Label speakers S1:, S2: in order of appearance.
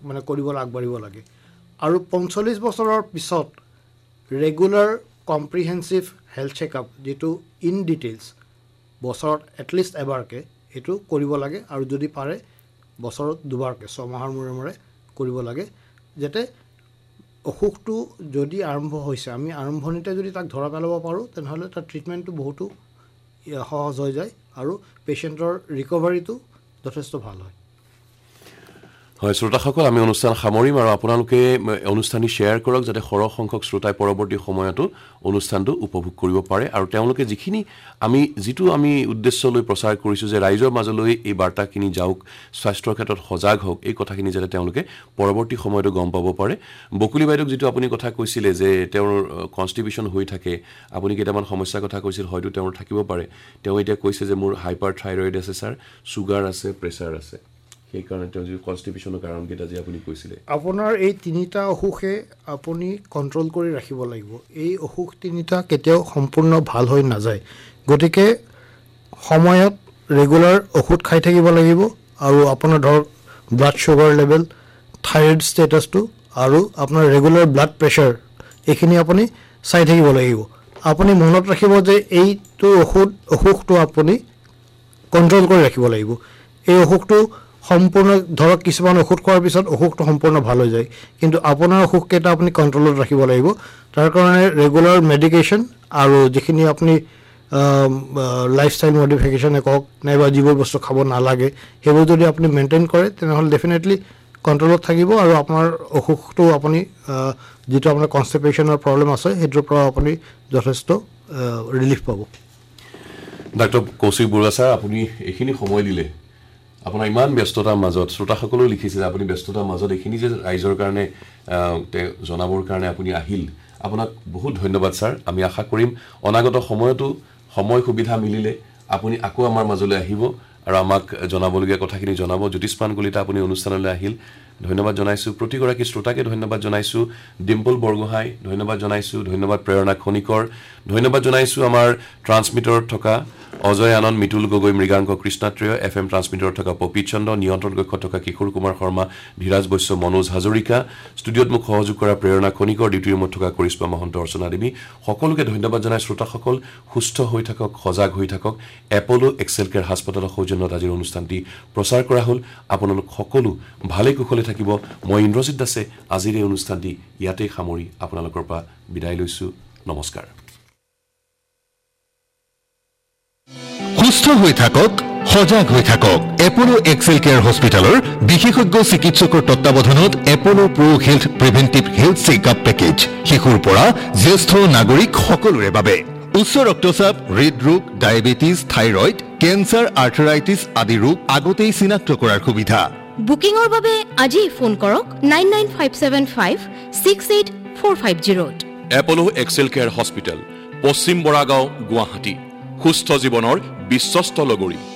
S1: মানে কৰিবলৈ আগবাঢ়িব লাগে আৰু 45 বছৰৰ পিছত ৰেগুলাৰ কম্প্ৰিহেনচিভ হেল্থ চেকআপ যেটো ইন ডিটেইলছ বছৰত এটলিষ্ট এবাৰকে এটো কৰিব লাগে আৰু যদি পাৰে বছৰত দুবাৰকে 6 মাহৰ মূৰে কৰিব লাগে যাতে অসুখটো যদি আৰম্ভ হৈছে আমি আৰম্ভণিতে যদি তাক ধৰা পেলাব পাৰোঁ তেনেহ'লে তাৰ ট্ৰিটমেণ্টটো বহুতো সহজ হৈ যায় আৰু পেশেন্টৰ ৰিকভাৰীটো যথেষ্ট ভাল হয়
S2: হয় শ্ৰোতাসকল আমি অনুষ্ঠান সামৰিম আৰু আপোনালোকে অনুষ্ঠানটি শ্বেয়াৰ কৰক যাতে সৰহ সংখ্যক শ্ৰোতাই পৰৱৰ্তী সময়তো অনুষ্ঠানটো উপভোগ কৰিব পাৰে আৰু তেওঁলোকে যিটো আমি উদ্দেশ্য লৈ প্ৰচাৰ কৰিছো যে ৰাইজৰ মাজলৈ এই বাৰ্তাখিনি যাওক স্বাস্থ্যৰ ক্ষেত্ৰত সজাগ হওক এই কথাখিনি যাতে তেওঁলোকে পৰৱৰ্তী সময়তো গম পাব পাৰে বকুলি বাইদেউক যিটো আপুনি কথা কৈছিলে যে তেওঁৰ কনষ্টিটিউশ্যন হৈ থাকে আপুনি কেইটামান সমস্যাৰ কথা কৈছিল হয়তো তেওঁৰ থাকিব পাৰে তেওঁ এতিয়া কৈছে যে মোৰ হাইপাৰথাইৰয়েড আছে স্যাৰ সুগাৰ আছে প্ৰেছাৰ আছে এই কাৰণে তেওঁ যে কনষ্টিটিউশ্যনৰ কাৰণ কেইটা যে আপুনি কৈছিলে
S1: আপোনাৰ এই তিনিটা অসুখে আপুনি কন্ট্ৰোল কৰি ৰাখিব লাগিব এই অসুখ তিনিটা কেতিয়াও সম্পূৰ্ণ ভাল হৈ নাযায় গতিকে সময়ত ৰেগুলাৰ ঔষধ খাই থাকিব লাগিব আৰু আপোনাৰ ধৰক ব্লাড সুগাৰ লেভেল থাইৰয়েড ষ্টেটাছটো আৰু আপোনাৰ ৰেগুলাৰ ব্লাড প্ৰেছাৰ এইখিনি আপুনি চাই থাকিব লাগিব আপুনি মনত ৰাখিব যে এইটো অসুখটো আপুনি কন্ট্ৰোল কৰি ৰাখিব লাগিব এই অসুখটো সম্পূৰ্ণ ধৰক কিছুমান ঔষধ খোৱাৰ পিছত অসুখটো সম্পূৰ্ণ ভাল হৈ যায় কিন্তু আপোনাৰ অসুখকেইটা আপুনি কন্ট্ৰোলত ৰাখিব লাগিব তাৰ কাৰণে ৰেগুলাৰ মেডিকেশ্যন আৰু যিখিনি আপুনি লাইফষ্টাইল মডিফিকেশ্যন কওক নাইবা যিবোৰ বস্তু খাব নালাগে সেইবোৰ যদি আপুনি মেইনটেইন কৰে তেনেহ'লে ডেফিনেটলি কন্ট্ৰোলত থাকিব আৰু আপোনাৰ অসুখটো আপুনি যিটো আপোনাৰ কনষ্টিপেশ্যনৰ প্ৰব্লেম আছে সেইটোৰ পৰা আপুনি যথেষ্ট ৰিলিফ পাব
S2: ডক্টৰ কৌশিক বৰুৱা ছাৰ আপুনি এইখিনি সময় দিলে আপোনাৰ ইমান ব্যস্ততাৰ মাজত শ্ৰোতাসকলেও লিখিছে যে আপুনি ব্যস্ততাৰ মাজত এইখিনি যে ৰাইজৰ কাৰণে জনাবৰ কাৰণে আপুনি আহিল আপোনাক বহুত ধন্যবাদ ছাৰ আমি আশা কৰিম অনাগত সময়তো সময় সুবিধা মিলিলে আপুনি আকৌ আমাৰ মাজলৈ আহিব আৰু আমাক জনাবলগীয়া কথাখিনি জনাব জ্যোতিষ্মান কলিতা আপুনি অনুষ্ঠানলৈ আহিল ধন্যবাদ জনাইছো প্ৰতিগৰাকী শ্ৰোতাকে ধন্যবাদ জনাইছো ডিম্পল বৰগোহাঁই ধন্যবাদ জনাইছো ধন্যবাদ প্ৰেৰণা খনিকৰ ধন্যবাদ জনাইছো আমাৰ ট্ৰান্সমিটাৰত থকা অজয় আনন্দ মিতুল গগৈ মৃগাংক কৃষ্ণাত্ৰেয় FM ট্ৰান্সমিটাৰত থকা পপিত চন্দ্ৰ নিয়ন্ত্ৰণ কক্ষত থকা কিশোৰ কুমাৰ শৰ্মা ধীৰাজ বৈশ্য মনোজ হাজৰিকা ষ্টুডিঅ'ত মোক সহযোগ কৰা প্ৰেৰণা খনিকৰ ডিউটি ৰুমত থকা কৰিশ্মা মহন্ত অৰ্চনা দেৱী সকলোকে ধন্যবাদ জনাই শ্ৰোতাসকল সুস্থ হৈ থাকক সজাগ হৈ থাকক এপলো এক্সেল কেয়াৰ হাস্পতালৰ সৌজন্যত আজিৰ অনুষ্ঠানটি প্ৰচাৰ কৰা হ'ল আপোনালোক সকলো ভালে কুশলে থাকিব মই ইন্দ্ৰজিৎ দাসে আজিৰ এই অনুষ্ঠানটি ইয়াতে সামৰি আপোনালোকৰ পৰা বিদায় লৈছো নমস্কাৰ
S3: সুস্থ হৈ থাকক সজাগ হৈ থাকক এপলো এক্সেল কেয়াৰ হস্পিটালৰ বিশেষজ্ঞ চিকিৎসকৰ তত্ত্বাৱধানত এপলো pro health প্ৰিভেন্টিভ health checkup package শিশুৰ পৰা জ্যেষ্ঠ নাগৰিক সকলোৰে বাবে উচ্চ ৰক্তচাপ হৃদৰোগ ডায়েবেটিছ থাইৰয়েড কেন্সাৰ আৰ্থৰাইটিছ আদি ৰোগ আগতেই চিনাক্ত কৰাৰ সুবিধা
S4: বুকিংৰ বাবে আজি ফোন কৰক 9957568450
S5: এপলো এক্সেল কেয়াৰ হস্পিটাল পশ্চিম বৰাগাঁও গুৱাহাটী সুস্থ জীৱনৰ বিশ্বস্ত লগৰী